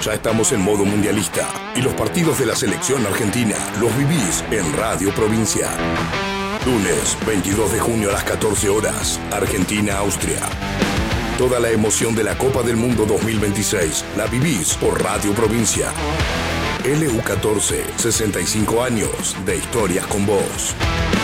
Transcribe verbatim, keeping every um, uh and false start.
Ya estamos en modo mundialista y los partidos de la selección argentina los vivís en Radio Provincia. Lunes veintidós de junio a las catorce horas, Argentina-Austria. Toda la emoción de la Copa del Mundo dos mil veintiséis la vivís por Radio Provincia. L U catorce, sesenta y cinco años de historias con vos.